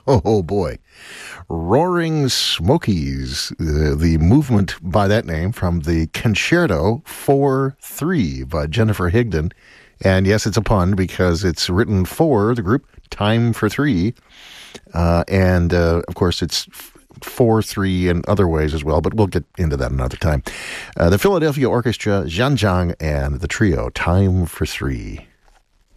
Oh, boy. Roaring Smokies, the movement by that name from the Concerto 4-3 by Jennifer Higdon. And yes, it's a pun because it's written for the group Time for Three. Of course, it's 4-3 in other ways as well, but we'll get into that another time. The Philadelphia Orchestra, Zhanjiang, and the trio Time for Three.